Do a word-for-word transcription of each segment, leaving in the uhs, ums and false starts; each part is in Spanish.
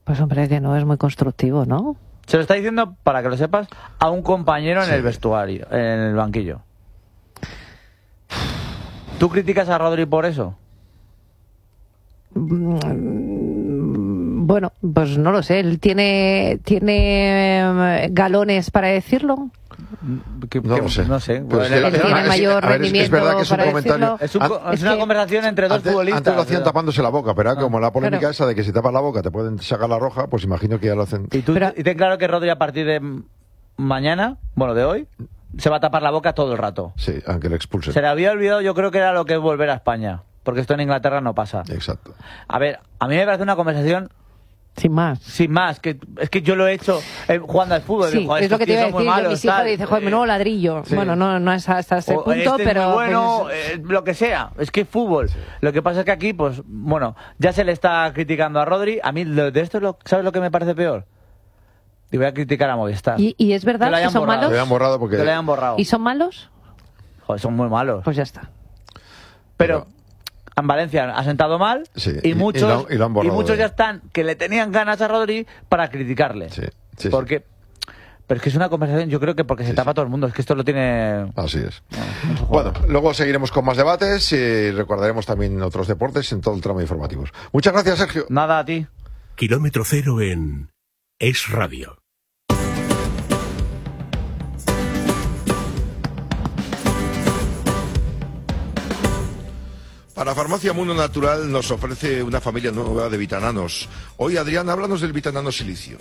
Pues hombre, que no es muy constructivo, ¿no? Se lo está diciendo, para que lo sepas, a un compañero en Sí. el vestuario, en el banquillo. ¿Tú criticas a Rodri por eso? Bueno, pues no lo sé. ¿Él tiene, tiene galones para decirlo? Que- No que- lo sé. No sé. Pero es que Él la- tiene es- mayor a ver, es que es rendimiento verdad que es un para comentario. decirlo. Es, un co- Es es una que- conversación entre dos Antes, futbolistas. antes lo hacían pero- tapándose la boca, pero ahora como la polémica Pero- esa de que si tapas la boca te pueden sacar la roja, pues imagino que ya lo hacen. Y tú Pero- y ten claro que Rodri a partir de mañana, bueno, de hoy, se va a tapar la boca todo el rato. Sí, aunque le expulsen. Se le había olvidado, yo creo que era lo que es volver a España. Porque esto en Inglaterra no pasa. Exacto. A ver, a mí me parece una conversación Sin más. sin más. Que, es que yo lo he hecho eh, jugando al fútbol. Sí, Digo, "Joder, es lo estos que te iba a tíos son decir. muy Yo, malos, mis hijos tal". dicen, joder, Eh, menudo ladrillo. sí. Bueno, no, no es hasta ese o punto, este es pero... muy bueno, pues, eh, lo que sea. Es que es fútbol. Lo que pasa es que aquí, pues, bueno, ya se le está criticando a Rodri. A mí, lo- de esto, lo- ¿sabes lo que me parece peor? Y voy a criticar a Movistar. ¿Y, y es Que lo verdad que hayan son borrado. Lo malos? habían borrado porque... Que lo hayan borrado. ¿Y son malos? Joder, son muy malos. Pues ya está. Pero en Valencia ha sentado mal Sí, y, y- y muchos, lo han- y lo han borrado muchos de- ya están que le tenían ganas a Rodri para criticarle. Sí, sí, sí. porque, pero es que es una conversación, yo creo que porque se Sí, tapa sí. todo el mundo, es que esto lo tiene... Así es. mucho juego. Bueno, luego seguiremos con más debates y recordaremos también otros deportes en todo el tramo de informativos. Muchas gracias, Sergio. Nada a ti. Kilómetro cero en Es Radio. Para Farmacia Mundo Natural nos ofrece una familia nueva de vitananos. Hoy, Adrián, háblanos del vitanano silicio.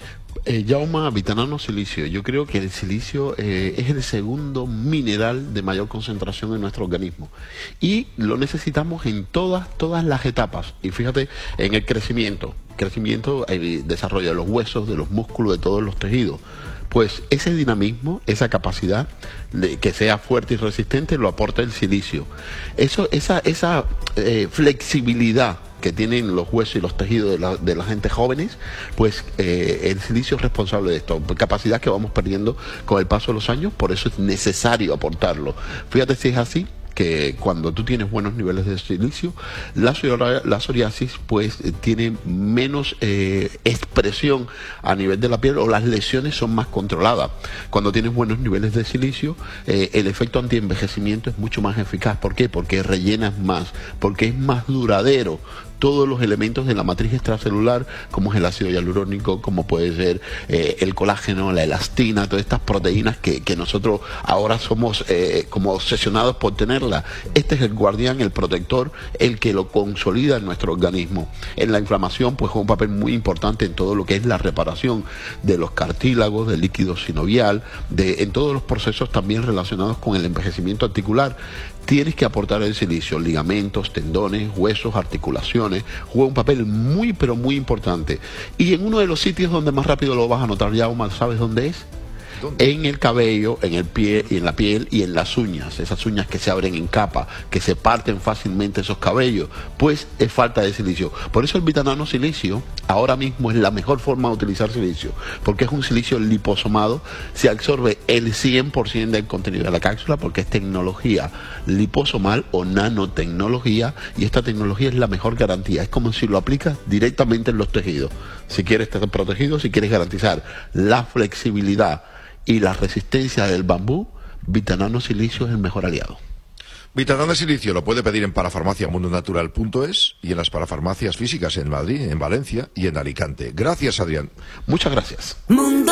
Eh, Jauma, vitanano silicio. Yo creo que el silicio eh, es el segundo mineral de mayor concentración en nuestro organismo y lo necesitamos en todas todas las etapas. Y fíjate en el crecimiento, crecimiento, el desarrollo de los huesos, de los músculos, de todos los tejidos. Pues ese dinamismo, esa capacidad de que sea fuerte y resistente lo aporta el silicio. Eso, esa, esa eh, flexibilidad que tienen los huesos y los tejidos de la, de la gente jóvenes, pues eh, el silicio es responsable de esto, capacidad que vamos perdiendo con el paso de los años, por eso es necesario aportarlo. Fíjate si es así, que cuando tú tienes buenos niveles de silicio, la, psori- la psoriasis pues eh, tiene menos eh, expresión a nivel de la piel o las lesiones son más controladas. Cuando tienes buenos niveles de silicio, eh, el efecto antienvejecimiento es mucho más eficaz. ¿Por qué? Porque rellenas más, porque es más duradero todos los elementos de la matriz extracelular, como es el ácido hialurónico, como puede ser eh, el colágeno, la elastina, todas estas proteínas que, que nosotros ahora somos eh, como obsesionados por tenerlas. Este es el guardián, el protector, el que lo consolida en nuestro organismo. En la inflamación, pues juega un papel muy importante en todo lo que es la reparación de los cartílagos, del líquido sinovial, de, en todos los procesos también relacionados con el envejecimiento articular. Tienes que aportar el silicio, ligamentos, tendones, huesos, articulaciones, juega un papel muy pero muy importante. Y en uno de los sitios donde más rápido lo vas a notar, Jaume, ¿sabes dónde es? ¿Dónde? En el cabello, en el pie, y en la piel y en las uñas, esas uñas que se abren en capa, que se parten fácilmente esos cabellos, pues es falta de silicio. Por eso el vitanano silicio ahora mismo es la mejor forma de utilizar silicio, porque es un silicio liposomado, se absorbe el cien por ciento del contenido de la cápsula, porque es tecnología liposomal o nanotecnología, y esta tecnología es la mejor garantía, es como si lo aplicas directamente en los tejidos. Si quieres estar protegido, si quieres garantizar la flexibilidad y la resistencia del bambú, vitanano silicio es el mejor aliado. Vitanano de silicio lo puede pedir en parafarmacia mundo natural punto es y en las parafarmacias físicas en Madrid, en Valencia y en Alicante. Gracias, Adrián. Muchas gracias. Mundo